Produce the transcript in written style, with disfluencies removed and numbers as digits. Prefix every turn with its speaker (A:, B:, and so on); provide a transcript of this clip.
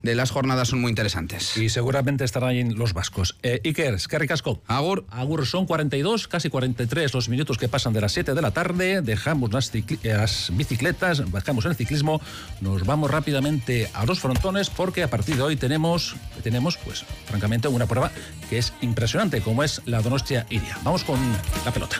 A: de las jornadas son muy interesantes.
B: Y seguramente estarán ahí los vascos. Iker, eskerrik asko.
A: Agur.
B: Agur, son 42, casi 43 los minutos que pasan de las 7 de la tarde. Dejamos las bicicletas, bajamos el ciclismo, nos vamos rápidamente a los frontones porque a partir de hoy tenemos pues francamente una prueba que es impresionante, como es la Donostia Iria. Vamos con la pelota.